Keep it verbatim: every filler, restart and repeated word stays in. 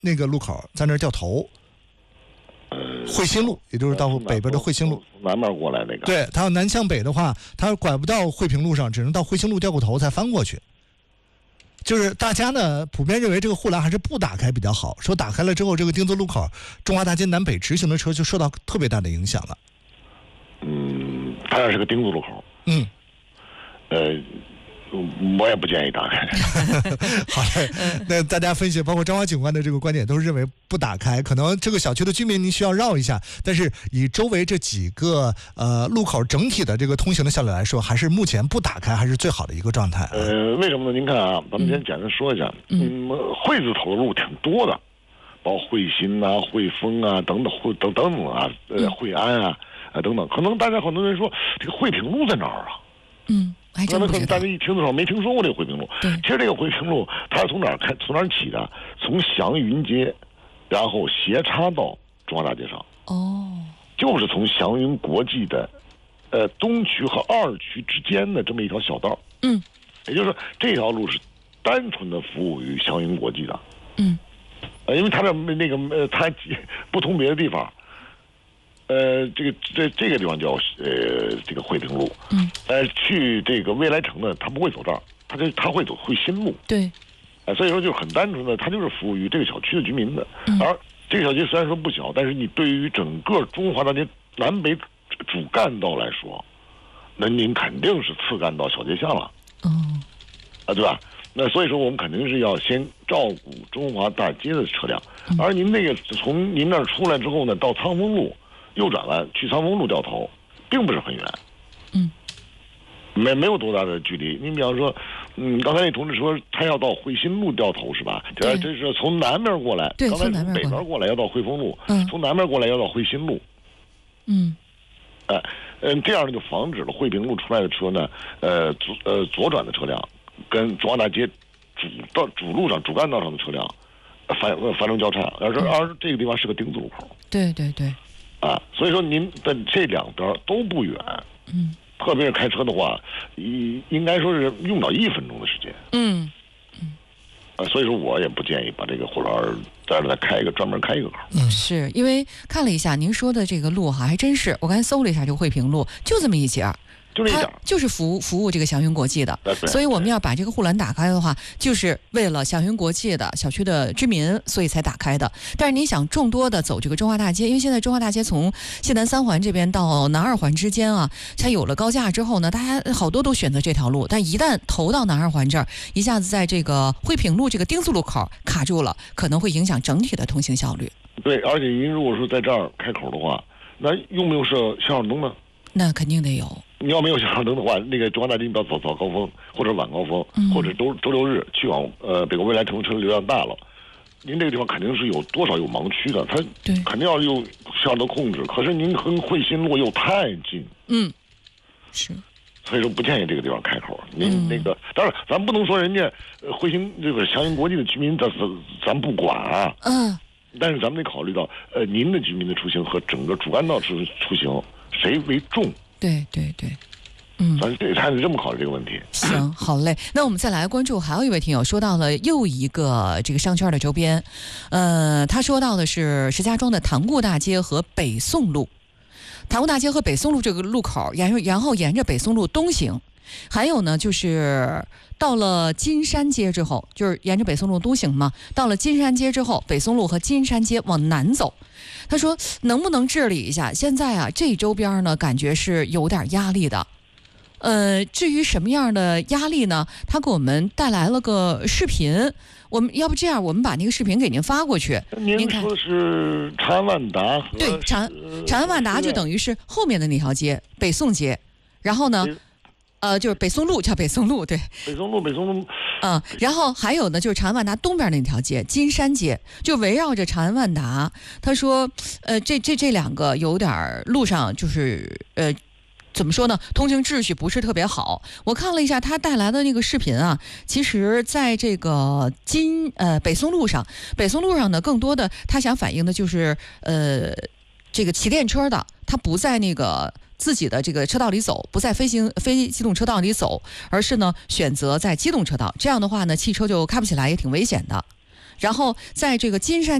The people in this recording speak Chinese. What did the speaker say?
那个路口，在那儿掉头。呃，惠新路，也就是到北边的惠新路， 南面过来那个。 对，他要南向北的话，他拐不到惠平路上，只能到惠新路掉过头才翻过去。就是大家呢普遍认为这个护栏还是不打开比较好，说打开了之后，这个丁字路口中华大街南北直行的车就受到特别大的影响了。 嗯，它要是个丁字路口， 嗯， 呃。我也不建议打开。 好嘞，那大家分析，包括张华警官的这个观点，都是认为不打开。可能这个小区的居民您需要绕一下，但是以周围这几个呃路口整体的这个通行的效率来说，还是目前不打开还是最好的一个状态、啊。 呃，为什么呢？您看啊，咱们先简单说一下，嗯，惠字头的路挺多的，包括惠新啊、惠丰啊等等、惠等等等啊，呃，惠安啊，啊等等。可能大家很多人说，这个惠平路在哪儿啊？ 嗯。还真不知道， 可能大家一听的时候没听说过这个惠平路。 对， 其实这个惠平路它是从哪儿开，从哪儿起的？从祥云街，然后斜插到中华大街上。 哦， 就是从祥云国际的，呃东区和二区之间的这么一条小道。 嗯， 也就是说这条路是单纯的服务于祥云国际的。 嗯， 呃，因为它的那个呃，它不同别的地方。呃，这个这这个地方叫呃这个惠平路， 嗯， 呃，去这个未来城呢，他不会走这儿，他就他会走惠新路， 对， 啊、呃，所以说就很单纯的，他就是服务于这个小区的居民的。 嗯、 而这个小区虽然说不小，但是你对于整个中华大街南北主干道来说，那您肯定是次干道小街巷了， 哦， 啊，对吧？那所以说我们肯定是要先照顾中华大街的车辆，嗯、而您那个从您那儿出来之后呢，到苍丰路。右转弯去苍丰路掉头，并不是很远， 嗯， 没没有多大的距离。你比方说，嗯，刚才那同志说他要到惠新路掉头是吧？这这是从南面过来， 对， 刚才从北边过来要到惠丰路， 嗯， 从南面过来要到惠新路， 嗯， 哎、呃，嗯，这样呢就防止了惠平路出来的车呢，呃左呃左转的车辆跟中华大街主道主路上主干道上的车辆发发生交叉，而这而这个地方是个丁字路口， 对对对。 啊，所以说您的这两边都不远， 嗯， 特别是开车的话，应应该说是用到一分钟的时间， 嗯嗯， 啊，所以说我也不建议把这个护栏在这再开一个专门开一个口。 嗯，是因为看了一下您说的这个路哈，还真是我刚才搜了一下这个惠平路，就这么一截儿。 就这一点， 就是服务服务这个祥云国际的，所以我们要把这个护栏打开的话，就是为了祥云国际的小区的居民，所以才打开的。但是你想众多的走这个中华大街，因为现在中华大街从西南三环这边到南二环之间啊，它有了高架之后呢，大家好多都选择这条路，但一旦投到南二环这儿，一下子在这个惠平路这个丁字路口卡住了，可能会影响整体的通行效率。 对，而且您如果说在这儿开口的话，那用不用设信号灯呢？ 那肯定得有。 你要没有信号灯的话，那个中华大街你要早早高峰或者晚高峰， 嗯、 或者周周六日去往呃北国未来城车流量大了，您这个地方肯定是有多少有盲区的，它肯定要用信号灯控制。可是您和惠新路又太近， 嗯，是， 所以说不建议这个地方开口。您那个，当然咱不能说人家呃惠新这个祥云国际的居民咱咱不管啊， 嗯， 但是咱们得考虑到呃您的居民的出行和整个主干道出出行谁为重。 对对对，嗯， 咱这还得这么考虑这个问题。 行，好嘞。那我们再来关注，还有一位听友说到了又一个这个商圈的周边，呃，他说到的是石家庄的塘沽大街和北宋路，塘沽大街和北宋路这个路口，沿然后沿着北宋路东行。还有呢，就是到了金山街之后，就是沿着北宋路东行嘛，到了金山街之后，北宋路和金山街往南走。他说能不能治理一下？现在啊，这周边呢，感觉是有点压力的。呃，至于什么样的压力呢？他给我们带来了个视频，我们要不这样，我们把那个视频给您发过去。 您说的是长安万达和对长长安万达就等于是后面的那条街，北宋街，然后呢？呃，就是北宋路叫北宋路，对， 北宋路，北宋路， 嗯，然后还有呢，就是长安万达东边那条街金山街，就围绕着长安万达。他说，呃，这这这两个有点路上就是呃。怎么说呢？通行秩序不是特别好。我看了一下他带来的那个视频啊，其实在这个金呃北宋路上，北宋路上呢，更多的他想反映的就是呃这个骑电车的，他不在那个自己的这个车道里走，不在非行非机动车道里走，而是呢选择在机动车道。这样的话呢，汽车就开不起来，也挺危险的。 然后在这个金山